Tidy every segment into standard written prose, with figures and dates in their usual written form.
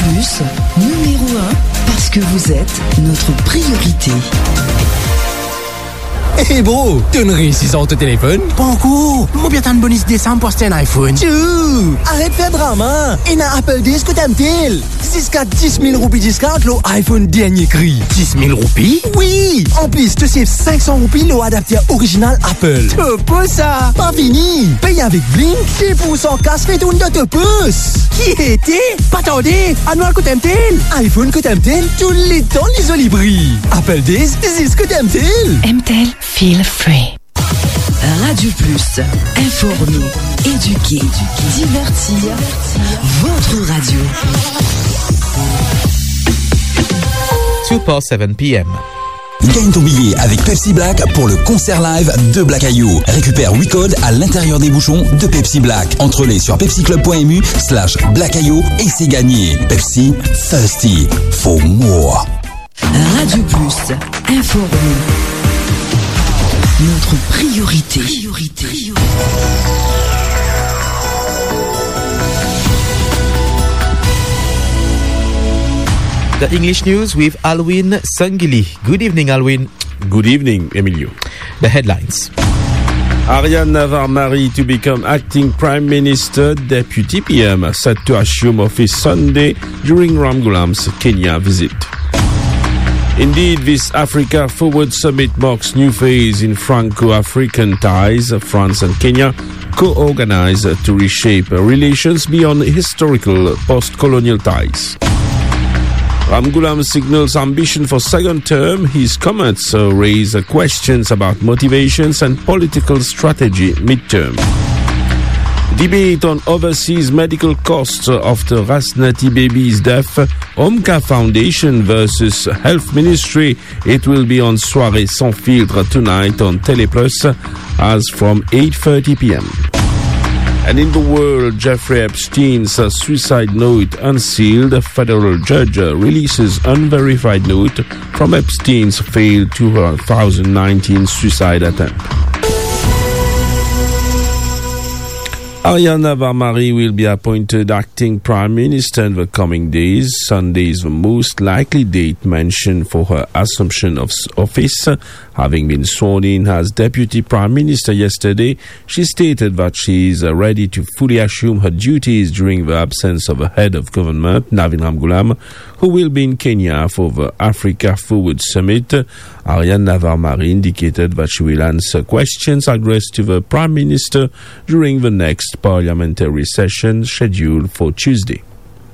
Plus, numéro 1, parce que vous êtes notre priorité. Hey bro, tu as réussi sur ton téléphone? Pas encore. Moi bien t'as une bonus décembre pour acheter un iPhone. Tchou! Arrête de faire drama. Et un Apple Disc que t'aimes-t-il? Jusqu'à 10 000 roupies discount, le iPhone dernier cri. 10 000 roupies? Oui! En plus, tu sais 500 roupies le adaptateur original Apple. Te pas ça! Pas fini! Paye avec Blink, 10% casse fait une de te pousse. Qui était? Pas attendez! Annuel que t'aimes-t-il? iPhone que t'aimes-t-il? Tous les temps les olibris. Apple Disc, c'est ce que t'aimes-t-il? Aime-t-elle? Feel free. Radio Plus, informer, éduquer, divertir, votre radio. 2:07 p.m. Gagne ton billet avec Pepsi Black pour le concert live de Black Ayou. Récupère 8 codes à l'intérieur des bouchons de Pepsi Black. Entre-les sur pepsiclub.mu/Black Ayou et c'est gagné. Pepsi, thirsty for more. Radio Plus, informer. Notre priorité. The English news with Alwyn Sangili. Good evening, Alwyn. Good evening, Emilio. The headlines. Ariane Navarre to become acting Prime Minister, Deputy PM set to assume office Sunday during Ramgoolam's Kenya visit. Indeed, this Africa Forward Summit marks new phase in Franco-African ties. France and Kenya co-organize to reshape relations beyond historical post-colonial ties. Ramgoolam signals ambition for second term. His comments raise questions about motivations and political strategy midterm. Debate on overseas medical costs after Rasnati baby's death. Omka Foundation versus Health Ministry. It will be on Soirée Sans Filtre tonight on Teleplus as from 8:30 p.m. And in the world, Jeffrey Epstein's suicide note unsealed. A federal judge releases unverified note from Epstein's failed 2019 suicide attempt. Ariane Navarre will be appointed acting Prime Minister in the coming days. Sunday is the most likely date mentioned for her assumption of office. Having been sworn in as Deputy Prime Minister yesterday, she stated that she is ready to fully assume her duties during the absence of a head of government, Navin Ramgoolam, who will be in Kenya for the Africa Forward Summit. Ariane Navarre indicated that she will answer questions addressed to the Prime Minister during the next parliamentary session scheduled for Tuesday.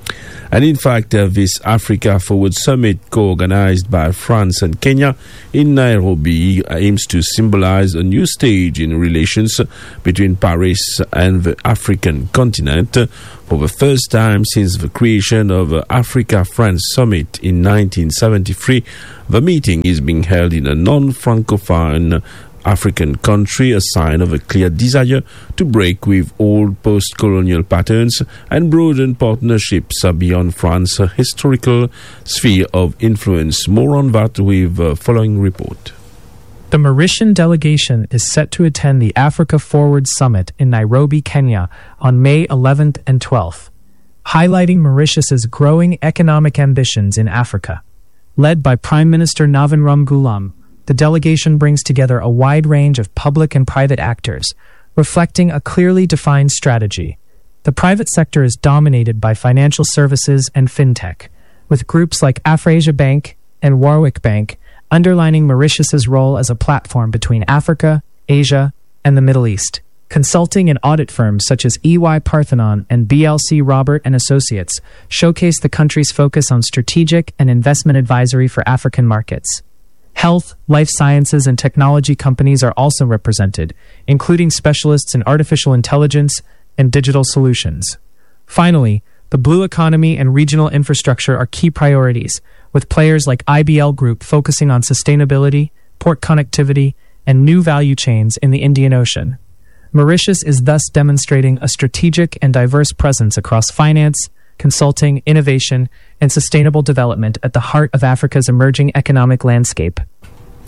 And in fact, this Africa Forward Summit, co-organized by France and Kenya in Nairobi, aims to symbolize a new stage in relations between Paris and the African continent. For the first time since the creation of the Africa-France Summit in 1973, the meeting is being held in a non-francophone African country, a sign of a clear desire to break with old post-colonial patterns and broaden partnerships beyond France's historical sphere of influence. More on that with the following report. The Mauritian delegation is set to attend the Africa Forward Summit in Nairobi, Kenya on May 11th and 12th, highlighting Mauritius's growing economic ambitions in Africa. Led by Prime Minister Navin Ramgoolam, the delegation brings together a wide range of public and private actors, reflecting a clearly defined strategy. The private sector is dominated by financial services and fintech, with groups like Afrasia Bank and Warwick Bank underlining Mauritius's role as a platform between Africa, Asia, and the Middle East. Consulting and audit firms such as EY Parthenon and BLC Robert and Associates showcase the country's focus on strategic and investment advisory for African markets. Health, life sciences, and technology companies are also represented, including specialists in artificial intelligence and digital solutions. Finally, the blue economy and regional infrastructure are key priorities, with players like IBL Group focusing on sustainability, port connectivity, and new value chains in the Indian Ocean. Mauritius is thus demonstrating a strategic and diverse presence across finance, consulting, innovation, and sustainable development at the heart of Africa's emerging economic landscape.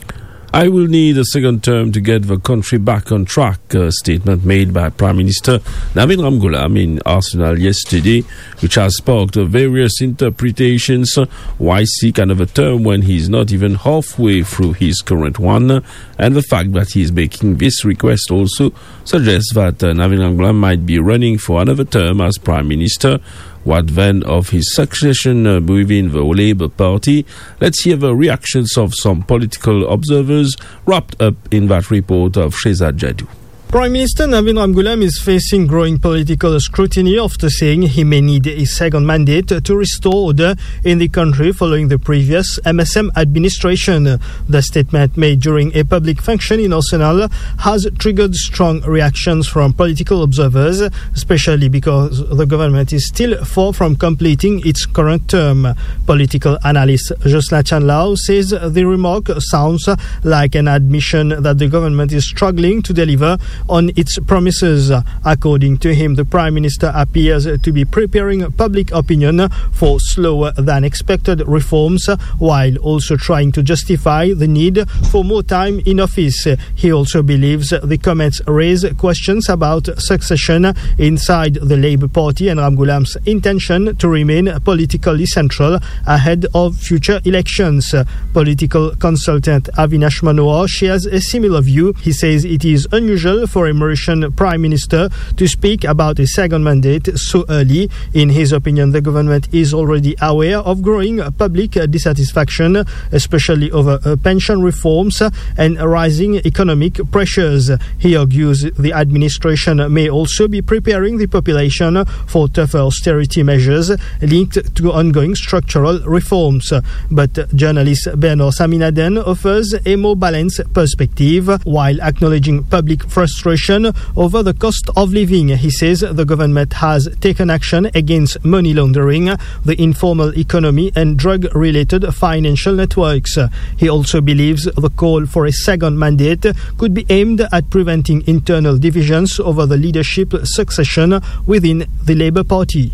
I will need a second term to get the country back on track, a statement made by Prime Minister Navin Ramgoolam in Arsenal yesterday, which has sparked various interpretations. Why seek another term when he is not even halfway through his current one? And the fact that he is making this request also suggests that Navin Ramgoolam might be running for another term as Prime Minister. What then of his succession within the Labour Party? Let's hear the reactions of some political observers wrapped up in that report of Shehzad Jadoo. Prime Minister Navin Ramgoolam is facing growing political scrutiny after saying he may need a second mandate to restore order in the country following the previous MSM administration. The statement made during a public function in Arsenal has triggered strong reactions from political observers, especially because the government is still far from completing its current term. Political analyst Jocelyn Chanlao says the remark sounds like an admission that the government is struggling to deliver on its promises. According to him, the Prime Minister appears to be preparing public opinion for slower than expected reforms, while also trying to justify the need for more time in office. He also believes the comments raise questions about succession inside the Labour Party and Ramgoolam's intention to remain politically central ahead of future elections. Political consultant Avinash Manohar shares a similar view. He says it is unusual for a Mauritian Prime Minister to speak about a second mandate so early. In his opinion, the government is already aware of growing public dissatisfaction, especially over pension reforms and rising economic pressures. He argues the administration may also be preparing the population for tougher austerity measures linked to ongoing structural reforms. But journalist Bernard Saminaden offers a more balanced perspective. While acknowledging public frustration over the cost of living, he says the government has taken action against money laundering, the informal economy and drug-related financial networks. He also believes the call for a second mandate could be aimed at preventing internal divisions over the leadership succession within the Labour Party.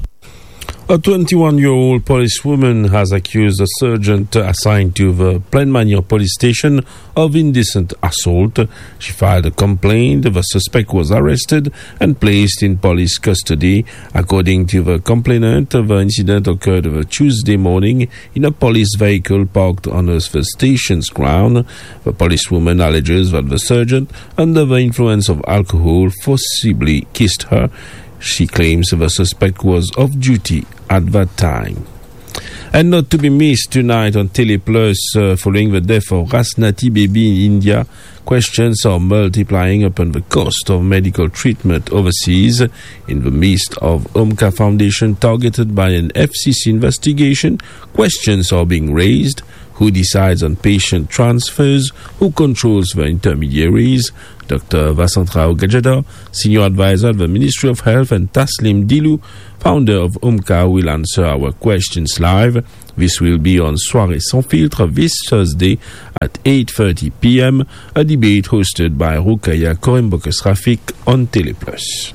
A 21-year-old policewoman has accused a sergeant assigned to the Plaine-Magnan police station of indecent assault. She filed a complaint. The suspect was arrested and placed in police custody. According to the complainant, the incident occurred Tuesday morning in a police vehicle parked on the station's ground. The policewoman alleges that the sergeant, under the influence of alcohol, forcibly kissed her. She claims the suspect was off duty at that time. And not to be missed tonight on Télé Plus, following the death of Rasnati baby in India, questions are multiplying upon the cost of medical treatment overseas. In the midst of Omka Foundation targeted by an FCC investigation, questions are being raised. Who decides on patient transfers? Who controls the intermediaries? Dr. Vasantrao Gajada, Senior Advisor at the Ministry of Health, and Taslim Dilou, founder of Omka, will answer our questions live. This will be on Soirée Sans Filtre this Thursday at 8:30 p.m., a debate hosted by Rukaya Korembokes-Rafik on Télé Plus.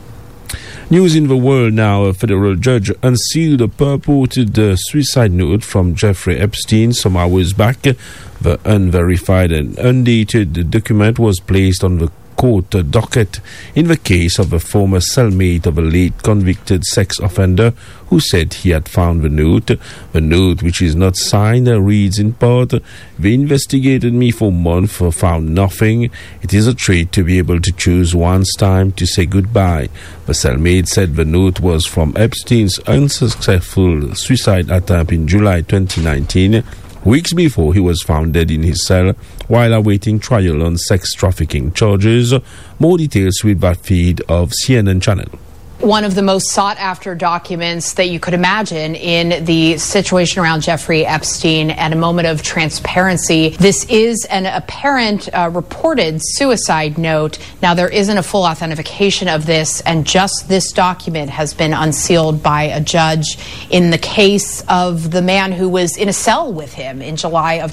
News in the world now. A federal judge unsealed a purported suicide note from Jeffrey Epstein some hours back. The unverified and undated document was placed on the court docket in the case of a former cellmate of a late convicted sex offender who said he had found the note. The note, which is not signed, reads in part, "They investigated me for months, found nothing. It is a trait to be able to choose one's time to say goodbye." The cellmate said the note was from Epstein's unsuccessful suicide attempt in July 2019. Weeks before he was found dead in his cell while awaiting trial on sex trafficking charges. More details with that feed of CNN Channel. One of the most sought-after documents that you could imagine in the situation around Jeffrey Epstein, and a moment of transparency. This is an apparent reported suicide note. Now, there isn't a full authentication of this, and just this document has been unsealed by a judge in the case of the man who was in a cell with him in July of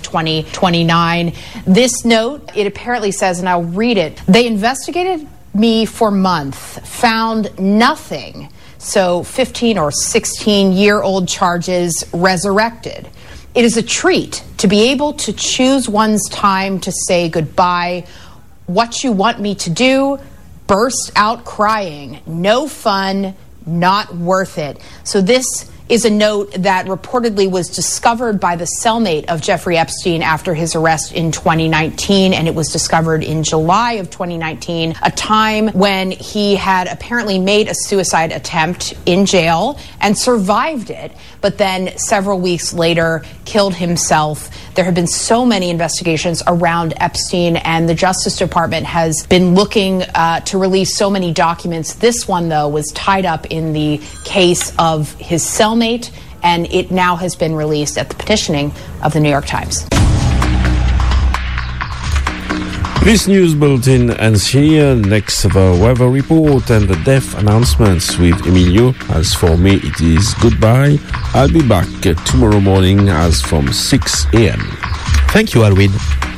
2029. This note, it apparently says, and I'll read it, "They investigated me for months, found nothing." So 15 or 16-year-old charges resurrected. "It is a treat to be able to choose one's time to say goodbye. What you want me to do? Burst out crying. No fun, not worth it. So this is a note that reportedly was discovered by the cellmate of Jeffrey Epstein after his arrest in 2019, and it was discovered in July of 2019, a time when he had apparently made a suicide attempt in jail and survived it, but then several weeks later killed himself. There have been so many investigations around Epstein, and the Justice Department has been looking to release so many documents. This one, though, was tied up in the case of his cellmate, and it now has been released at the petitioning of the New York Times. This news bulletin ends here. Next, the weather report and the death announcements with Emilio. As for me, it is goodbye. I'll be back tomorrow morning as from 6 a.m. Thank you, Alwyn.